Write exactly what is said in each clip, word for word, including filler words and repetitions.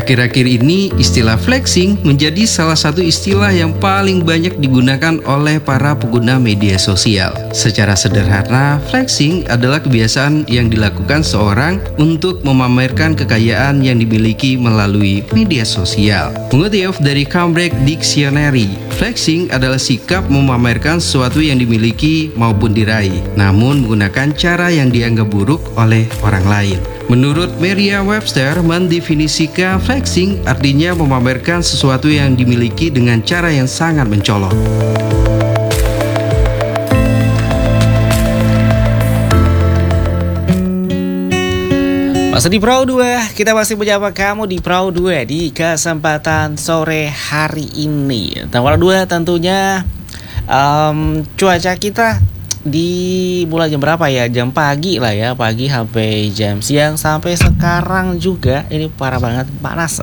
Akhir-akhir ini, istilah flexing menjadi salah satu istilah yang paling banyak digunakan oleh para pengguna media sosial. Secara sederhana, flexing adalah kebiasaan yang dilakukan seorang untuk memamerkan kekayaan yang dimiliki melalui media sosial. Mengutip dari Cambridge Dictionary, flexing adalah sikap memamerkan sesuatu yang dimiliki maupun diraih, namun menggunakan cara yang dianggap buruk oleh orang lain. Menurut Merriam-Webster, mendefinisikan flexing artinya memamerkan sesuatu yang dimiliki dengan cara yang sangat mencolok. Masih di Pro dua, kita masih menyapa kamu di Pro dua di kesempatan sore hari ini. Tanggal dua tentunya um, cuaca kita di mulai jam berapa ya? Jam pagi lah ya, pagi sampai jam siang, sampai sekarang juga ini parah banget, panas.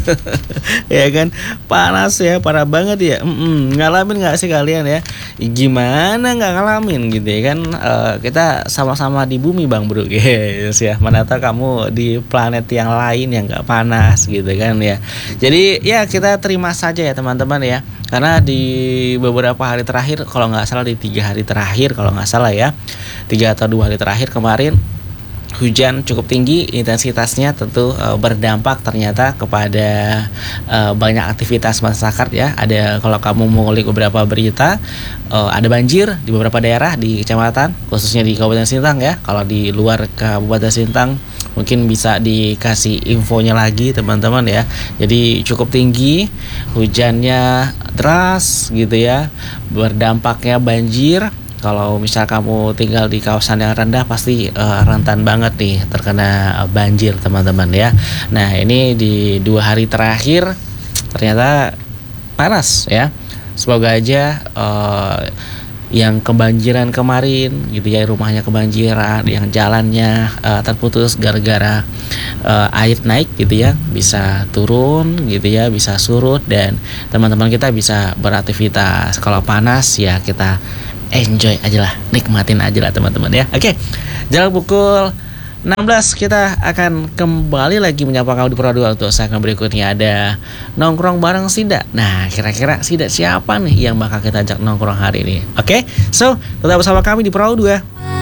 Ya kan, panas ya, parah banget ya. Mm-mm. Ngalamin nggak sih kalian ya? Gimana nggak ngalamin gitu ya kan? Uh, kita sama-sama di bumi bang bro, guys ya. Mana tahu kamu di planet yang lain yang nggak panas gitu kan ya. Jadi ya kita terima saja ya teman-teman ya. Karena di beberapa hari terakhir, kalau nggak salah di tiga hari terakhir, kalau nggak salah ya, tiga atau dua hari terakhir kemarin, hujan cukup tinggi, intensitasnya tentu e, berdampak ternyata kepada e, banyak aktivitas masyarakat ya. Ada, kalau kamu mengulik beberapa berita, e, ada banjir di beberapa daerah di kecamatan, khususnya di Kabupaten Sintang ya. Kalau di luar Kabupaten Sintang mungkin bisa dikasih infonya lagi teman-teman ya. Jadi cukup tinggi, hujannya deras gitu ya, berdampaknya banjir. Kalau misal kamu tinggal di kawasan yang rendah, pasti uh, rentan banget nih terkena banjir teman-teman ya. Nah ini di dua hari terakhir ternyata panas ya. Semoga aja uh, yang kebanjiran kemarin gitu ya, rumahnya kebanjiran, yang jalannya uh, terputus gara-gara uh, air naik gitu ya, bisa turun gitu ya, bisa surut, dan teman-teman kita bisa beraktivitas. Kalau panas ya kita enjoy aja lah, nikmatin aja lah teman-teman ya. Oke, jalan pukul enam belas kita akan kembali lagi menyapa kamu di Pro dua untuk segmen berikutnya, ada nongkrong bareng Sida. Nah, kira-kira Sida siapa nih yang bakal kita ajak nongkrong hari ini? Oke, so tetap bersama kami di Pro dua.